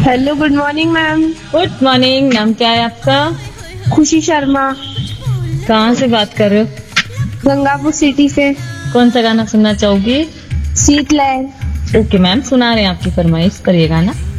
Hello, good morning ma'am. Good morning. नाम क्या है आपका? खुशी शर्मा, कहाँ से बात कर रहे हो? गंगापुर सिटी से। कौन सा गाना सुनना चाहोगी? शीतलहर। ओके मैम, सुना रहे हैं, आपकी फरमाइश करिए गाना।